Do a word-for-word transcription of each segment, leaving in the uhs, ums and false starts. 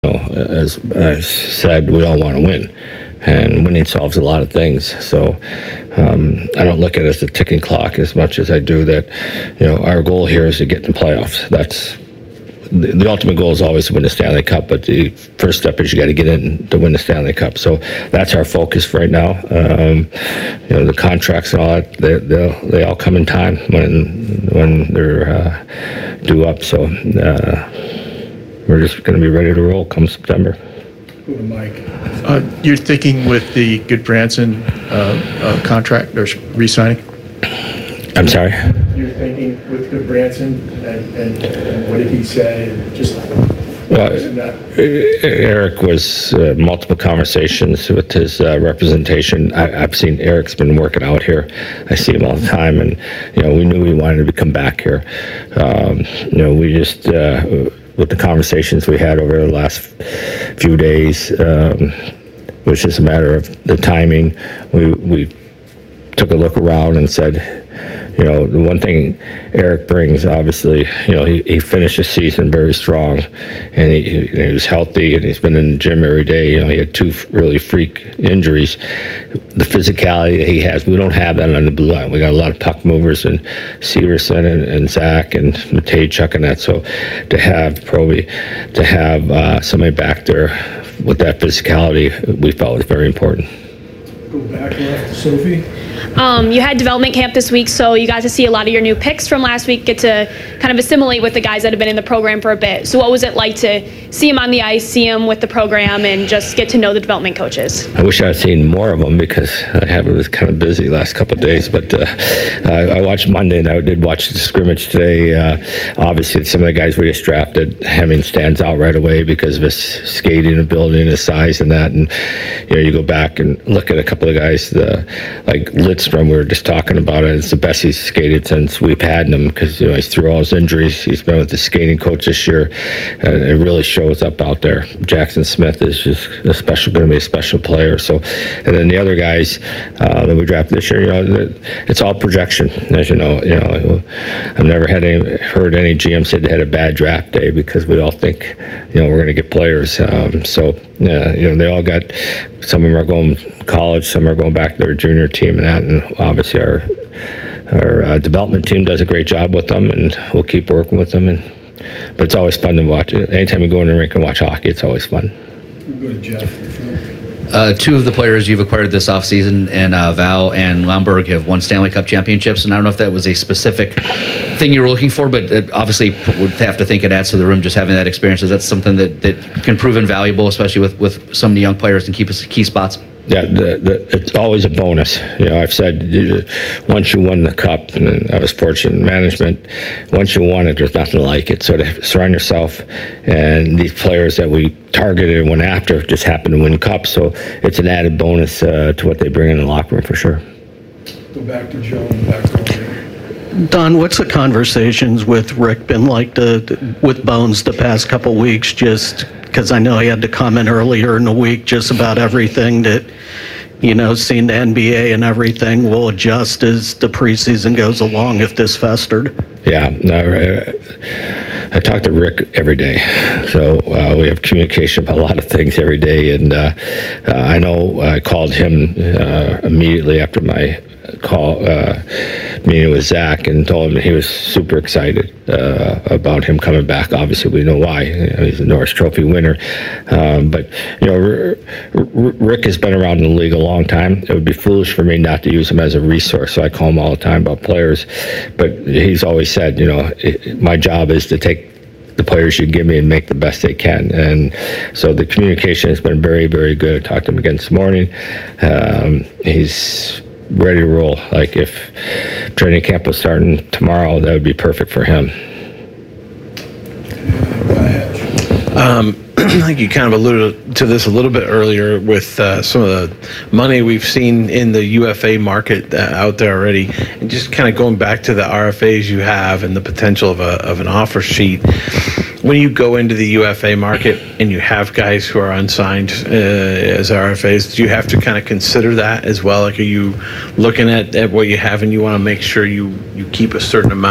know, as I said, we all want to win, and winning solves a lot of things. So um, I don't look at it as a ticking clock as much as I do that, you know, our goal here is to get in the playoffs. That's the, the ultimate goal is always to win the Stanley Cup, but the first step is you got to get in to win the Stanley Cup. So that's our focus right now. Um, you know, the contracts and all that, they they all come in time when when they're uh, due up. So. Uh, We're just going to be ready to roll come September. Go to Mike. Uh, you're thinking with the Goodbranson uh, uh, contract or re-signing? I'm sorry? You're thinking with Goodbranson, and, and, and what did he say? And just well, Eric was uh, multiple conversations with his uh, representation. I, I've seen Eric's been working out here. I see him all the time, and you know we knew we wanted to come back here. Um, you know, we just. Uh, with the conversations we had over the last few days, um, it was just a matter of the timing. We we took a look around and said, you know, the one thing Eric brings, obviously, you know, he, he finished the season very strong, and he, he was healthy, and he's been in the gym every day. You know, he had two really freak injuries. The physicality that he has, we don't have that on the blue line. We got a lot of puck movers, and Severson and, and Zach and Matejchuk and that. So to have Proby, to have uh, somebody back there with that physicality, we felt was very important. Go back left to Sophie. Um, you had development camp this week, so you got to see a lot of your new picks from last week, get to kind of assimilate with the guys that have been in the program for a bit. So what was it like to see them on the ice, see them with the program, and just get to know the development coaches? I wish I had seen more of them because I have it was kind of busy the last couple of days. But uh, I, I watched Monday, and I did watch the scrimmage today. Uh, obviously, some of the guys we just drafted, Hemming stands out right away because of his skating ability and his size and that. And you know, you go back and look at a couple of guys, the, like Lidstrom, we were just talking about it. It's the best he's skated since we've had him because, you know, he's through all his injuries. He's been with the skating coach this year, and it really shows up out there. Jackson Smith is just a special, going to be a special player. So, and then the other guys uh, that we drafted this year, you know, it's all projection, as you know. You know, I've never had any, heard any G M say they had a bad draft day because we all think, you know, we're going to get players. Um, so, yeah, you know, they all got. Some of them are going to college, some are going back to their junior team and that, and obviously our our uh, development team does a great job with them, and we'll keep working with them. And but it's always fun to watch. Anytime you go in the rink and watch hockey, it's always fun. We'll go to Jeff. Uh, two of the players you've acquired this offseason, and uh, Val and Lomberg, have won Stanley Cup championships, and I don't know if that was a specific thing you were looking for, but it obviously would have to think it adds to the room just having that experience. Is that something that, that can prove invaluable, especially with, with so many young players and keep us key spots? Yeah, the, the, it's always a bonus. You know, I've said once you win the cup, and I was fortunate in management, once you won it, there's nothing like it. So to surround yourself and these players that we targeted and went after just happen to win cups. So it's an added bonus uh, to what they bring in the locker room for sure. Go back to Joe and back to Don, what's the conversations with Rick been like to, with Bones the past couple weeks? Just because I know he had to comment earlier in the week just about everything that, you know, seeing the N B A and everything will adjust as the preseason goes along if this festered. Yeah, no, I talk to Rick every day, so uh, we have communication about a lot of things every day, and uh, uh, I know I called him uh, immediately after my call uh, meeting with Zach and told him he was super excited uh, about him coming back. Obviously, we know why. You know, he's a Norris Trophy winner. Um, but, you know, R- R- Rick has been around in the league a long time. It would be foolish for me not to use him as a resource. So I call him all the time about players. But he's always said, you know, it, my job is to take the players you give me and make the best they can. And so the communication has been very, very good. I talked to him again this morning. Um, he's ready to roll. Like if training camp was starting tomorrow, that would be perfect for him. Um, I think you kind of alluded to this a little bit earlier with uh, some of the money we've seen in the U F A market uh, out there already, and just kind of going back to the R F As you have and the potential of a of an offer sheet. When you go into the U F A market and you have guys who are unsigned uh, as R F As, do you have to kind of consider that as well? Like, are you looking at, at what you have and you want to make sure you, you keep a certain amount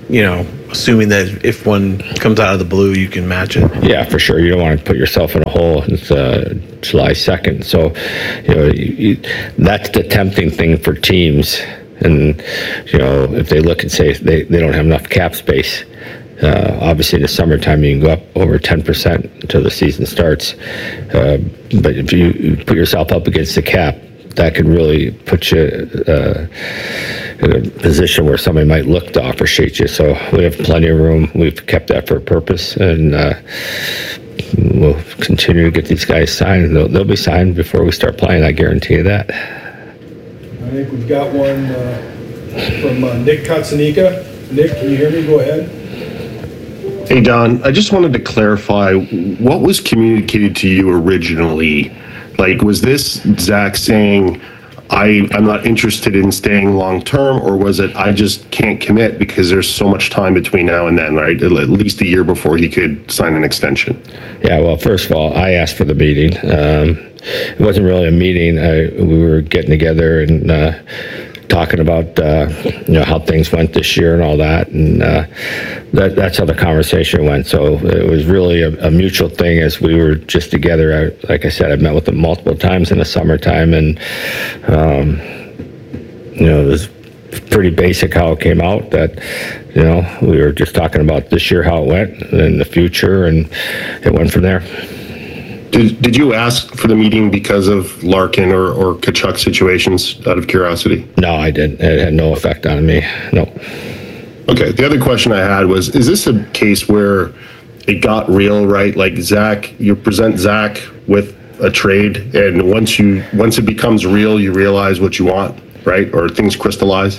you know, assuming that if one comes out of the blue, you can match it. Yeah, for sure. You don't want to put yourself in a hole. It's uh, July second. So, you know, you, you, that's the tempting thing for teams. And, you know, if they look and say they, they don't have enough cap space, uh, obviously in the summertime you can go up over ten percent until the season starts. Uh, but if you, you put yourself up against the cap, that could really put you uh, in a position where somebody might look to offer sheet you. So we have plenty of room. We've kept that for a purpose, and uh, we'll continue to get these guys signed. They'll, they'll be signed before we start playing. I guarantee you that. I think we've got one uh, from uh, Nick Katsanika. Nick, can you hear me? Go ahead. Hey, Don, I just wanted to clarify, what was communicated to you originally? Like, was this Zach saying, I, I'm not interested in staying long-term, or was it, I just can't commit because there's so much time between now and then, right? At least a year before he could sign an extension. Yeah, well, first of all, I asked for the meeting. Um, it wasn't really a meeting. I, we were getting together and uh, talking about uh, you know how things went this year and all that, and uh, that, that's how the conversation went. So it was really a, a mutual thing as we were just together. I, like I said, I met with them multiple times in the summertime, and um, you know it was pretty basic how it came out. That you know we were just talking about this year how it went, and the future, and it went from there. Did, did you ask for the meeting because of Larkin or, or Tkachuk situations, out of curiosity? No, I didn't. It had no effect on me. No. Okay. The other question I had was, is this a case where it got real, right? Like Zach, you present Zach with a trade, and once you once it becomes real, you realize what you want, right? Or things crystallize?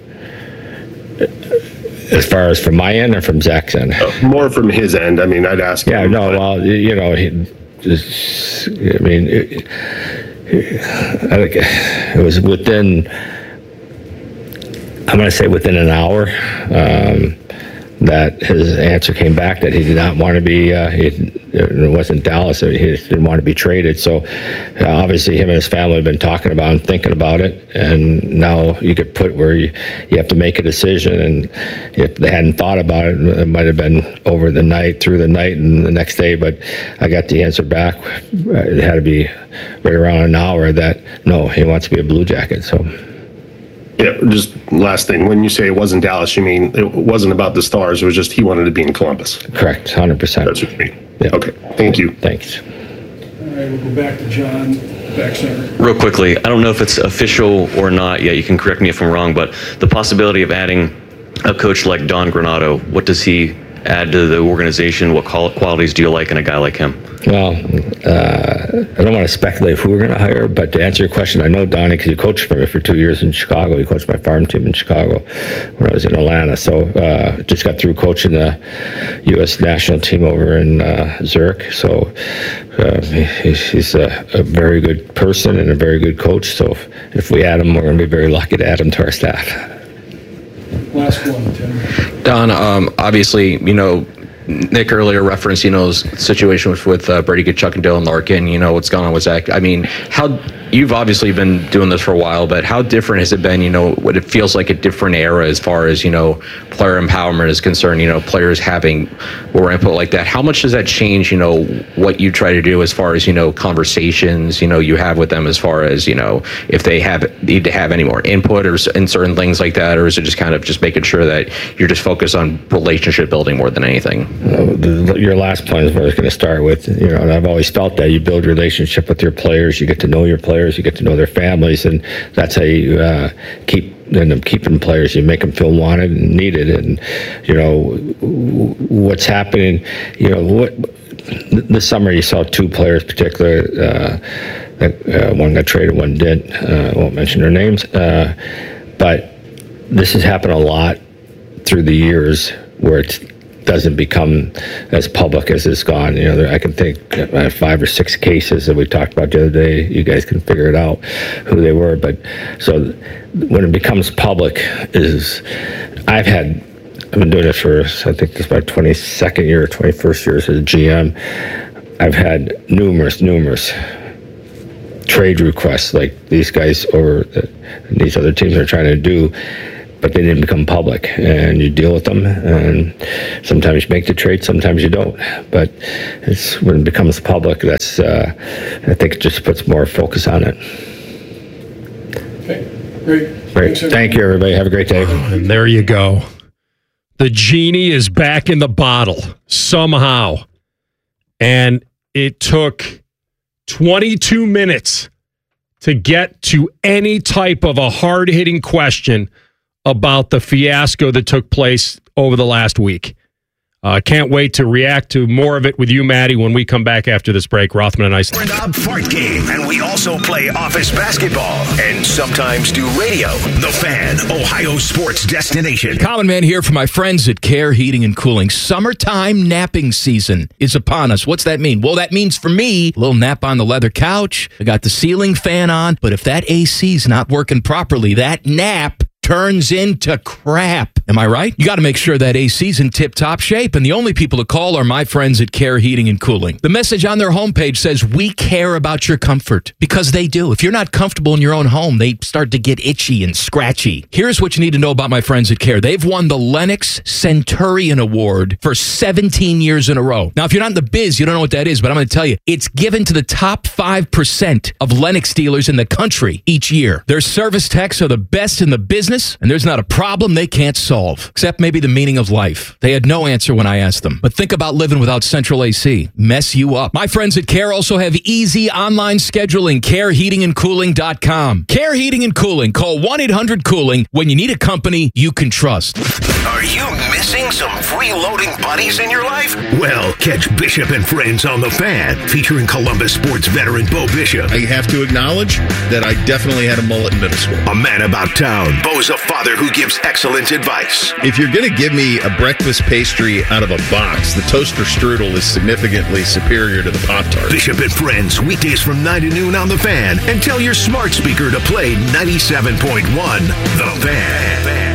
As far as from my end or from Zach's end? Uh, more from his end. I mean, I'd ask Yeah, him, no, but- well, you know, he just, I mean, it, I think it was within, I'm going to say within an hour, um, that his answer came back that he did not want to be, uh, he, it wasn't Dallas, he just didn't want to be traded. So uh, obviously him and his family have been talking about and thinking about it. And now you get put where you, you have to make a decision. And if they hadn't thought about it, it might have been over the night, through the night and the next day. But I got the answer back. It had to be right around an hour that, no, he wants to be a Blue Jacket. So. Yeah, just last thing. When you say it wasn't Dallas, you mean it wasn't about the Stars. It was just he wanted to be in Columbus. Correct, one hundred percent. That's what you mean. Yeah. Okay, thank you. Thanks. All right, we'll go back to John, back center. Real quickly, I don't know if it's official or not yet. You can correct me if I'm wrong, but the possibility of adding a coach like Don Granato, what does he add to the organization? What qualities do you like in a guy like him? Well, uh, I don't want to speculate who we're going to hire, but to answer your question, I know Donnie because he coached for me for two years in Chicago. He coached my farm team in Chicago when I was in Atlanta. So uh, just got through coaching the U S national team over in uh, Zurich. So uh, he, he's a, a very good person and a very good coach. So if, if we add him, we're going to be very lucky to add him to our staff. Last one, Tim. Don, um, obviously, you know, Nick earlier referenced, you know, his situation with, with uh, Brady Tkachuk and Dylan Larkin, you know, what's going on with Zach. I mean, how, you've obviously been doing this for a while, but how different has it been, you know, what it feels like a different era as far as, you know, player empowerment is concerned, you know, players having more input like that. How much does that change, you know, what you try to do as far as, you know, conversations, you know, you have with them as far as, you know, if they have need to have any more input or in certain things like that, or is it just kind of just making sure that you're just focused on relationship building more than anything? Uh, the, your last point is what I was going to start with. You know, and I've always felt that you build relationship with your players, you get to know your players, you get to know their families, and that's how you uh, keep end up keeping players. You make them feel wanted and needed. And you know what's happening. You know what. This summer, you saw two players, particularly. Uh, uh, one got traded, one didn't. Uh, I won't mention their names, uh, but this has happened a lot through the years where it's doesn't become as public as it's gone. You know, there, I can think uh, five or six cases that we talked about the other day. You guys can figure it out who they were. But so when it becomes public is, I've had, I've been doing it for, I think this is my twenty-second year, twenty-first year as a G M. I've had numerous, numerous trade requests like these guys or these other teams are trying to do. but they didn't become public, and you deal with them, and sometimes you make the trade, sometimes you don't. But it's when it becomes public, that's uh, I think it just puts more focus on it. Okay, great. Great. Thank you, everybody. Have a great day. And there you go. The genie is back in the bottle somehow. And it took twenty-two minutes to get to any type of a hard-hitting question about the fiasco that took place over the last week. I uh, can't wait to react to more of it with you, Maddie, when we come back after this break. Rothman and Iceland. We're not Fart Game, and we also play office basketball and sometimes do radio. The Fan, Ohio sports destination. Common Man here for my friends at Care Heating and Cooling. Summertime napping season is upon us. What's that mean? Well, that means for me, a little nap on the leather couch. I got the ceiling fan on, but if that A C's not working properly, that nap turns into crap. Am I right? You got to make sure that A C's in tip-top shape, and the only people to call are my friends at Care Heating and Cooling. The message on their homepage says, we care about your comfort, because they do. If you're not comfortable in your own home, they start to get itchy and scratchy. Here's what you need to know about my friends at Care. They've won the Lennox Centurion Award for seventeen years in a row. Now, if you're not in the biz, you don't know what that is, but I'm going to tell you, it's given to the top five percent of Lennox dealers in the country each year. Their service techs are the best in the business, and there's not a problem they can't solve, except maybe the meaning of life. They had no answer when I asked them. But think about living without central A C. Mess you up. My friends at Care also have easy online scheduling. care heating and cooling dot com. Care Heating and Cooling. Call one eight hundred cooling when you need a company you can trust. Are you missing some freeloading buddies in your life? Well, catch Bishop and Friends on The Fan, featuring Columbus sports veteran Bo Bishop. I have to acknowledge that I definitely had a mullet in middle school. A man about town. Bo's a father who gives excellent advice. If you're going to give me a breakfast pastry out of a box, the toaster strudel is significantly superior to the Pop-Tart. Bishop and Friends, weekdays from nine to noon on The Fan. And tell your smart speaker to play ninety-seven point one The Fan.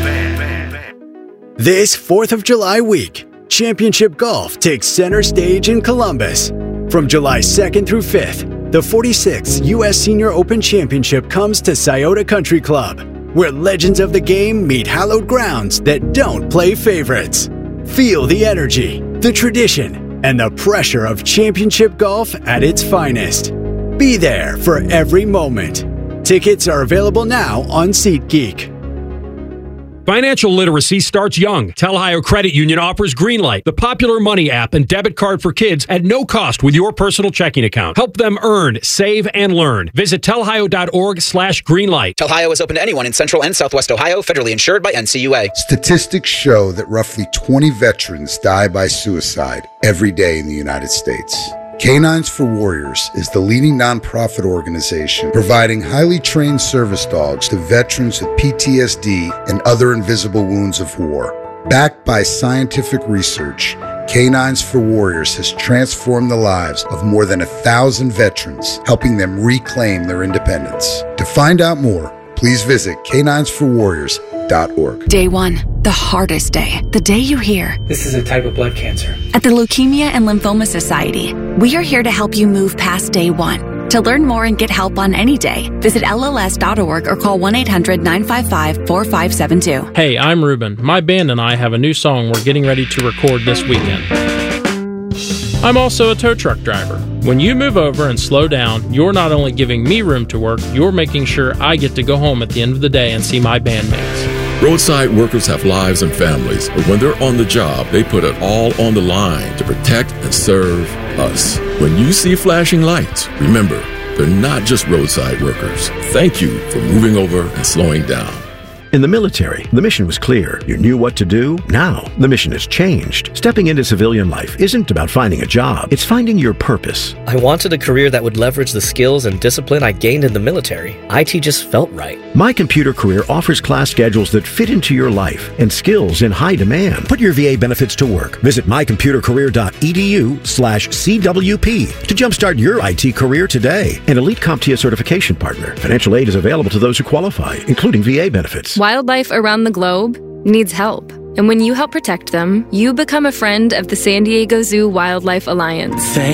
This fourth of July week, Championship Golf takes center stage in Columbus. From July second through fifth, the forty-sixth U S Senior Open Championship comes to Scioto Country Club, where legends of the game meet hallowed grounds that don't play favorites. Feel the energy, the tradition, and the pressure of championship golf at its finest. Be there for every moment. Tickets are available now on SeatGeek. Financial literacy starts young. Telhio Credit Union offers Greenlight, the popular money app and debit card for kids at no cost with your personal checking account. Help them earn, save, and learn. Visit telhio.org slash greenlight. Telhio is open to anyone in Central and Southwest Ohio, federally insured by N C U A. Statistics show that roughly twenty veterans die by suicide every day in the United States. Canines for Warriors is the leading nonprofit organization providing highly trained service dogs to veterans with P T S D and other invisible wounds of war. Backed by scientific research, Canines for Warriors has transformed the lives of more than a thousand veterans, helping them reclaim their independence. To find out more, please visit canines for warriors dot org. Day one, the hardest day. The day you hear, this is a type of blood cancer. At the Leukemia and Lymphoma Society, we are here to help you move past day one. To learn more and get help on any day, visit L L S dot org or call one eight hundred nine five five four five seven two. Hey, I'm Ruben. My band and I have a new song we're getting ready to record this weekend. I'm also a tow truck driver. When you move over and slow down, you're not only giving me room to work, you're making sure I get to go home at the end of the day and see my bandmates. Roadside workers have lives and families, but when they're on the job, they put it all on the line to protect and serve us. When you see flashing lights, remember, they're not just roadside workers. Thank you for moving over and slowing down. In the military, the mission was clear. You knew what to do. Now, the mission has changed. Stepping into civilian life isn't about finding a job. It's finding your purpose. I wanted a career that would leverage the skills and discipline I gained in the military. I T just felt right. My Computer Career offers class schedules that fit into your life and skills in high demand. Put your V A benefits to work. Visit my computer career dot e d u slash C W P to jumpstart your I T career today. An Elite CompTIA certification partner. Financial aid is available to those who qualify, including V A benefits. Wildlife around the globe needs help. And when you help protect them, you become a friend of the San Diego Zoo Wildlife Alliance. Thank